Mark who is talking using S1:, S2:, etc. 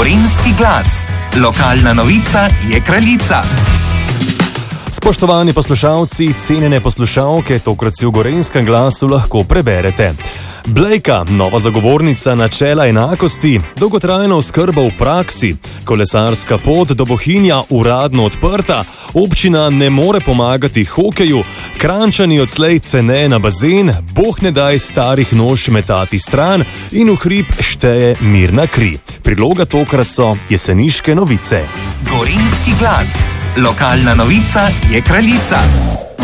S1: Gorenjski glas. Lokalna novica je kraljica.
S2: Spoštovani poslušalci, cenjene poslušalke, tokrat si v Gorenjskem glasu lahko preberete. Blejka, nova zagovornica načela enakosti, dolgotrajna oskrba v praksi, kolesarska pot do Bohinja uradno odprta, občina ne more pomagati hokeju, Kranjčani odslej ceneje na bazen, Bog ne daj starih nož metati stran in v hrib šteje mirna kri. Priloga tokrat so jeseniške novice.
S1: Gorenjski glas. Lokalna novica je kraljica.